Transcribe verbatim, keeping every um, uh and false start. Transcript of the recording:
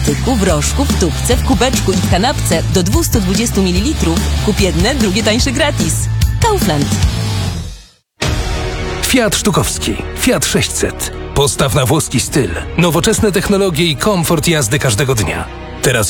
styku, w rożku, w tubce, w kubeczku i w kanapce do dwieście dwadzieścia mililitrów. Kup jedne, drugie tańsze gratis. Kaufland. Fiat Sztukowski. Fiat sześćset. Postaw na włoski styl, nowoczesne technologie i komfort jazdy każdego dnia. Teraz